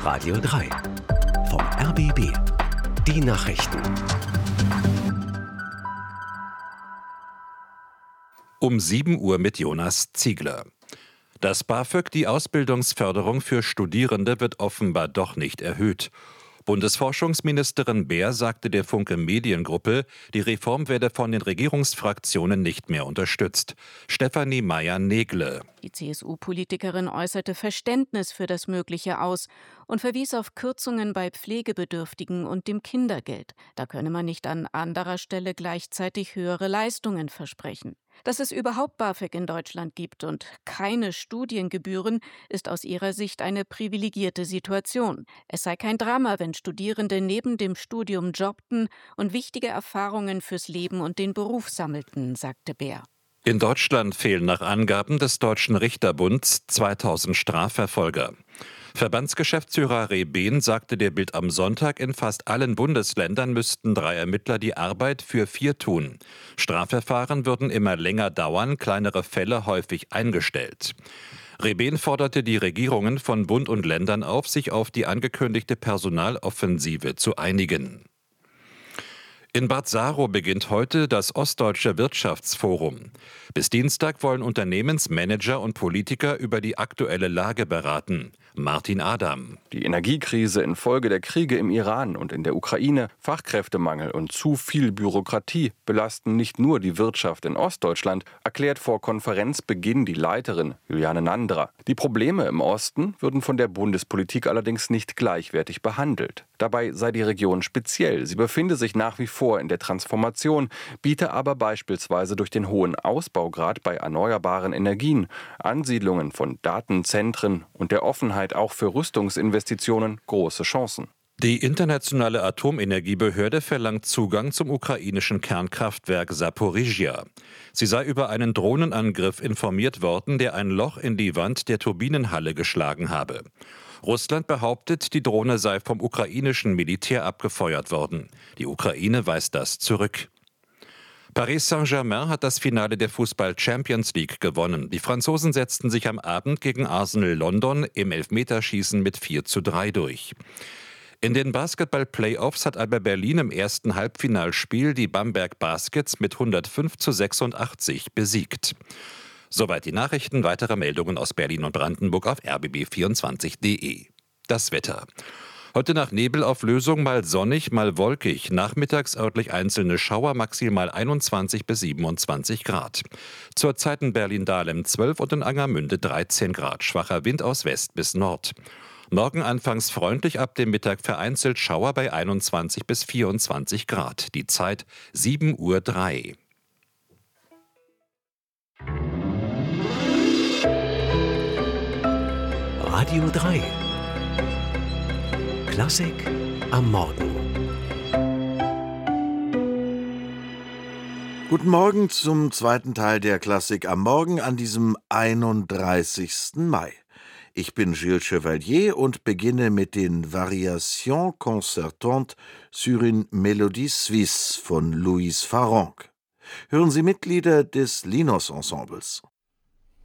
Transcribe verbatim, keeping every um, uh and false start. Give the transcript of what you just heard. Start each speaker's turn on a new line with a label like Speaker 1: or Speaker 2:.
Speaker 1: Radio drei. Vom R B B. Die Nachrichten.
Speaker 2: Um sieben Uhr mit Jonas Ziegler. Das BAföG, die Ausbildungsförderung für Studierende, wird offenbar doch nicht erhöht. Bundesforschungsministerin Baer sagte der Funke Mediengruppe, die Reform werde von den Regierungsfraktionen nicht mehr unterstützt. Stefanie Meyer-Negle.
Speaker 3: Die C S U-Politikerin äußerte Verständnis für das Mögliche aus und verwies auf Kürzungen bei Pflegebedürftigen und dem Kindergeld. Da könne man nicht an anderer Stelle gleichzeitig höhere Leistungen versprechen. Dass es überhaupt BAföG in Deutschland gibt und keine Studiengebühren, ist aus ihrer Sicht eine privilegierte Situation. Es sei kein Drama, wenn Studierende neben dem Studium jobbten und wichtige Erfahrungen fürs Leben und den Beruf sammelten, sagte Baer.
Speaker 2: In Deutschland fehlen nach Angaben des Deutschen Richterbunds zweitausend Strafverfolger. Verbandsgeschäftsführer Rebehn sagte der Bild am Sonntag, in fast allen Bundesländern müssten drei Ermittler die Arbeit für vier tun. Strafverfahren würden immer länger dauern, kleinere Fälle häufig eingestellt. Rebehn forderte die Regierungen von Bund und Ländern auf, sich auf die angekündigte Personaloffensive zu einigen. In Bad Saro beginnt heute das Ostdeutsche Wirtschaftsforum. Bis Dienstag wollen Unternehmensmanager und Politiker über die aktuelle Lage beraten. Martin Adam.
Speaker 4: Die Energiekrise infolge der Kriege im Iran und in der Ukraine, Fachkräftemangel und zu viel Bürokratie belasten nicht nur die Wirtschaft in Ostdeutschland, erklärt vor Konferenzbeginn die Leiterin Juliane Nandra. Die Probleme im Osten würden von der Bundespolitik allerdings nicht gleichwertig behandelt. Dabei sei die Region speziell. Sie befinde sich nach wie vor in der Transformation, biete aber beispielsweise durch den hohen Ausbaugrad bei erneuerbaren Energien, Ansiedlungen von Datenzentren und der Offenheit auch für Rüstungsinvestitionen große Chancen.
Speaker 2: Die internationale Atomenergiebehörde verlangt Zugang zum ukrainischen Kernkraftwerk Saporizhia. Sie sei über einen Drohnenangriff informiert worden, der ein Loch in die Wand der Turbinenhalle geschlagen habe. Russland behauptet, die Drohne sei vom ukrainischen Militär abgefeuert worden. Die Ukraine weist das zurück. Paris Saint-Germain hat das Finale der Fußball-Champions League gewonnen. Die Franzosen setzten sich am Abend gegen Arsenal London im Elfmeterschießen mit vier zu drei durch. In den Basketball-Playoffs hat Alba Berlin im ersten Halbfinalspiel die Bamberg Baskets mit hundertfünf zu sechsundachtzig besiegt. Soweit die Nachrichten. Weitere Meldungen aus Berlin und Brandenburg auf r b b vierundzwanzig punkt d e. Das Wetter. Heute nach Nebelauflösung mal sonnig, mal wolkig. Nachmittags örtlich einzelne Schauer, maximal einundzwanzig bis siebenundzwanzig Grad. Zurzeit in Berlin-Dahlem zwölf und in Angermünde dreizehn Grad. Schwacher Wind aus West bis Nord. Morgen anfangs freundlich, ab dem Mittag vereinzelt Schauer bei einundzwanzig bis vierundzwanzig Grad. Die Zeit sieben Uhr drei.
Speaker 1: Radio drei. Klassik am Morgen.
Speaker 5: Guten Morgen zum zweiten Teil der Klassik am Morgen an diesem einunddreißigsten Mai. Ich bin Gilles Chevalier und beginne mit den Variations concertantes sur une Mélodie suisse von Louise Farrenc. Hören Sie Mitglieder des Linos-Ensembles.